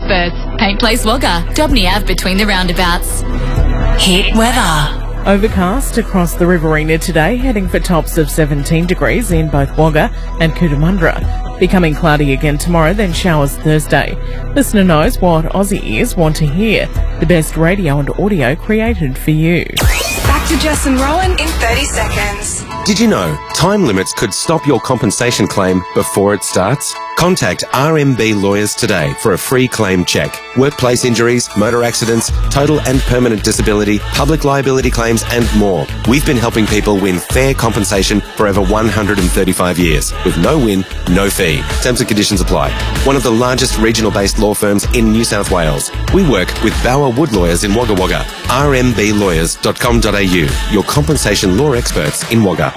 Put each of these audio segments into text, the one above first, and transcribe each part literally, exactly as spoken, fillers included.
experts. Paint Place Wagga, Dobney Ave between the roundabouts. Hit weather. Overcast across the Riverina today, heading for tops of seventeen degrees in both Wagga and Cootamundra. Becoming cloudy again tomorrow, then showers Thursday. Listener knows what Aussie ears want to hear. The best radio and audio created for you. Back to Jess and Rowan in thirty seconds. Did you know time limits could stop your compensation claim before it starts? Contact R M B Lawyers today for a free claim check. Workplace injuries, motor accidents, total and permanent disability, public liability claims and more. We've been helping people win fair compensation for over one hundred thirty-five years with no win, no fee. Terms and conditions apply. One of the largest regional-based law firms in New South Wales. We work with Bower Wood Lawyers in Wagga Wagga. r m b lawyers dot com dot a u. Your compensation law experts in Wagga.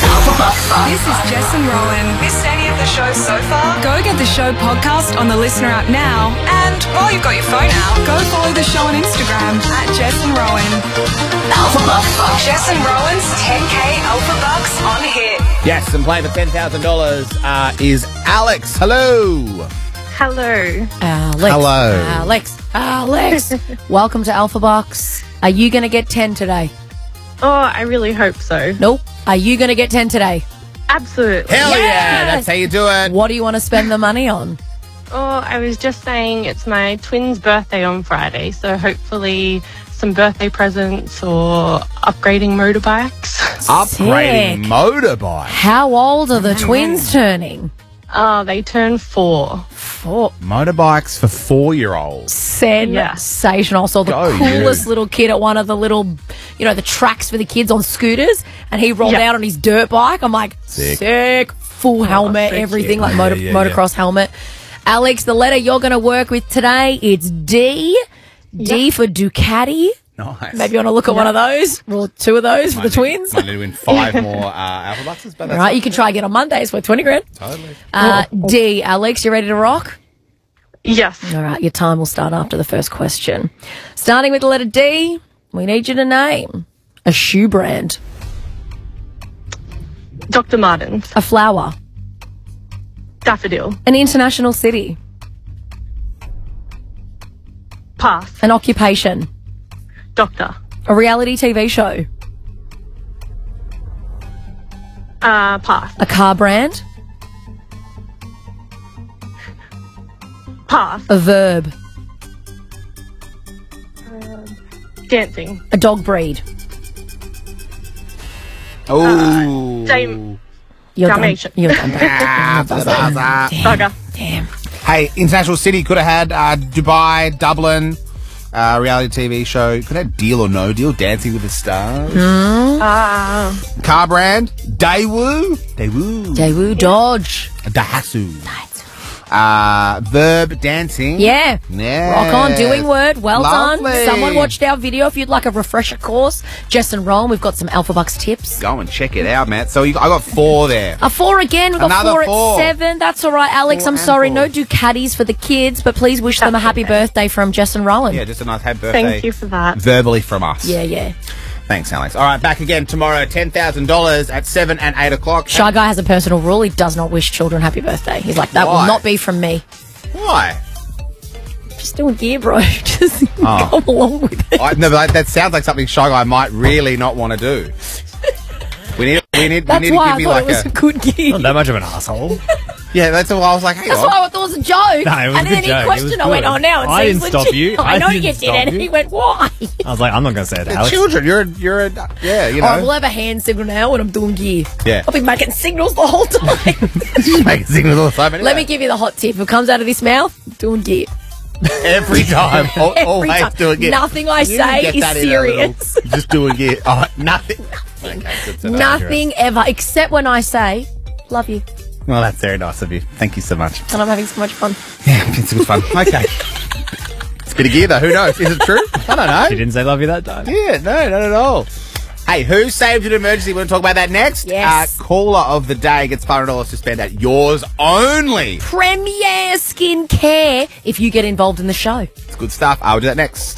This is Jess and Rowan. Missed any of the show so far? Go get the show podcast on the Listener app now. And while you've got your phone out, go follow the show on Instagram at Jess and Rowan. Alpha Bucks. Jess and Rowan's ten K Alpha Bucks on Hit. Yes, and playing for ten thousand dollars uh, is Alex. Hello. Hello. Alex. Hello. Alex. Alex. Welcome to Alpha Box. Are you going to get ten today? Oh, I really hope so. Nope. Are you going to get ten today? Absolutely. Hell yeah, Yes! that's how you do it. What do you want to spend the money on? Oh, I was just saying it's my twin's birthday on Friday, so hopefully some birthday presents or upgrading motorbikes. Upgrading Sick. motorbike. How old are the twins turning? Oh, they turn four. Four. Motorbikes for four-year-olds. Sensational. I saw the Go coolest you. little kid at one of the little, you know, the tracks for the kids on scooters, and he rolled Yeah. out on his dirt bike. I'm like, Sick. sick. Full helmet, sick. everything, like Yeah, motor, yeah, motocross helmet. Alex, the letter you're going to work with today, it's D. D for Ducati. Nice. Maybe you want to look at one of those, or two of those for the Might need- twins. Might need to win five more uh, Alpha Bucks, but All that's right, you can try again on Mondays for twenty grand. totally. Uh, D, Alex, you ready to rock? Yes. All right, your time will start after the first question. Starting with the letter D, we need you to name a shoe brand, Doctor Martens. a flower, Daffodil. an international city, Pass. an occupation, Doctor. a reality T V show, Uh, pass. a car brand, Pass. a verb, Dancing. a dog breed. Oh. Dame. You're done. Dalmatian. You're done. Ah, blah, blah, blah. Bugger. Damn. Hey, international city could have had uh, Dubai, Dublin, uh, reality T V show. Could have had Deal or No Deal, Dancing with the Stars. Ah. Car brand, Daewoo. Daewoo. Daewoo Dodge. Daihatsu. Uh, verb, dancing. Yeah. Yeah. Rock on, doing word. Well Lovely. done. Someone watched our video. If you'd like a refresher course, Jess and Rowan, we've got some Alpha Bucks tips. Go and check it out, Matt. So you, I got four there. A four again. We've got Another four, four. at seven. That's all right, Alex. Four I'm and sorry. four. No Ducatis for the kids, but please wish them a happy birthday from Jess and Rowan. Yeah, just a nice happy birthday. Thank you for that. Verbally from us. Yeah, yeah. Thanks, Alex. All right, back again tomorrow, ten thousand dollars at seven and eight o'clock. Shy Guy has a personal rule. He does not wish children happy birthday. He's like, that Why? will not be from me. Why? Just doing gear, bro. Just Oh. come along with it. I, no, but that, that sounds like something Shy Guy might really not want to do. We need, we need, That's we need to why give I me thought like it was a. a good gear. Not that much of an asshole. Yeah, that's why I was like, hang That's on. why I thought it was a joke. No, it was and a then good he joke. It questioned. was I went, good. oh, now it I seems didn't stop legit. you. I, I know you didn't did. stop And you. he went, why? I was like, I'm not going to say it, They're Alex. children. You're a, you're a, yeah, you know. All right, we'll have a hand signal now when I'm doing gear. Yeah. I'll be making signals the whole time. Making signals all the time. Anyway. Let me give you the hot tip. If it comes out of this mouth, doing gear. Every time. Al- Every always time. doing it. Nothing I You say get is that in a little- serious. Just doing it. Oh, nothing. Okay, good to know. Nothing ever, except when I say, love you. Well, that's very nice of you. Thank you so much. And I'm having so much fun. Yeah, it's good fun. Okay. It's a bit of gear, though. Who knows? Is it true? I don't know. She didn't say love you that time. Yeah, no, not at all. Hey, who saved an emergency? We're going to talk about that next. Yes. Uh, caller of the day gets five hundred dollars to spend at yours only. Premier Skincare if you get involved in the show. It's good stuff. I'll do that next.